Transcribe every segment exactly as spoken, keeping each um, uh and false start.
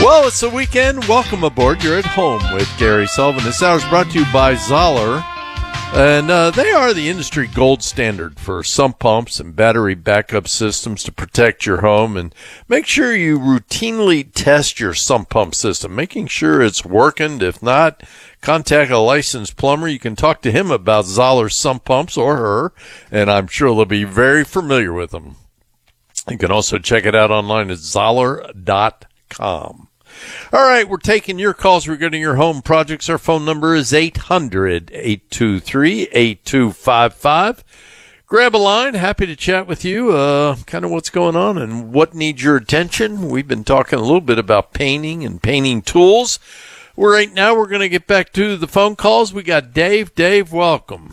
Well, it's the weekend. Welcome aboard. You're at home with Gary Sullivan. This hour is brought to you by Zoller. And uh, they are the industry gold standard for sump pumps and battery backup systems to protect your home. And make sure you routinely test your sump pump system, making sure it's working. If not, contact a licensed plumber. You can talk to him about Zoller sump pumps or her, and I'm sure they'll be very familiar with them. You can also check it out online at zoller dot com. All right, we're taking your calls regarding your home projects. Our phone number is eight hundred, eight two three, eight two five five. Grab a line. Happy to chat with you, uh, kind of what's going on and what needs your attention. We've been talking a little bit about painting and painting tools. We're right now, we're going to get back to the phone calls. We got Dave. Dave, welcome.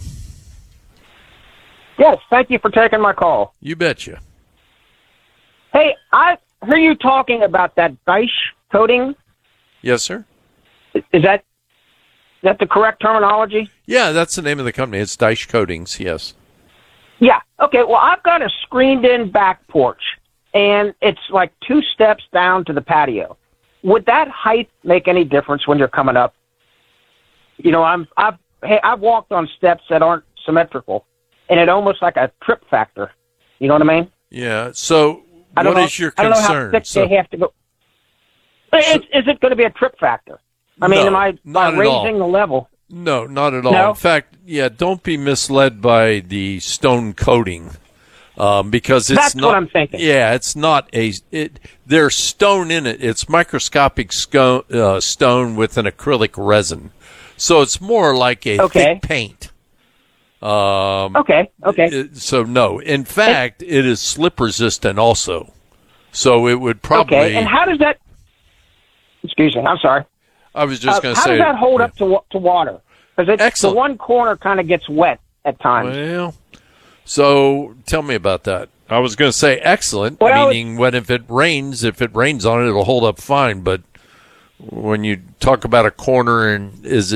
Yes, thank you for taking my call. You betcha. Hey, I heard you talking about that Dyche coating. Yes, sir. Is that is that the correct terminology? Yeah, that's the name of the company. It's Dyche Coatings, yes. Yeah. Okay, well, I've got a screened-in back porch, and it's like two steps down to the patio. Would that height make any difference when you're coming up? You know, I'm, I've hey, I've walked on steps that aren't symmetrical, and it almost like a trip factor. You know what I mean? Yeah, so I don't what know, is your I don't concern? know how thick So- they have to go. Is, is it going to be a trip factor? I mean, No, am I by not at all. raising the level? No, not at all. No? In fact, yeah, don't be misled by the stone coating, um, because it's That's not. what I'm thinking. Yeah, it's not a. It there's stone in it. It's microscopic sco- uh, stone with an acrylic resin, so it's more like a Okay. thick paint. Um, Okay, okay. it- so no, in fact, it is slip resistant also. So it would probably. Okay, and how does that? Excuse me, I'm sorry. I was just Uh, going to how say. does that hold up to wa- to water? Because the Excellent. one corner kind of gets wet at times. Well, so tell me about that. I was going to say excellent, Well, meaning when if it rains, if it rains on it, it'll hold up fine. But when you talk about a corner and is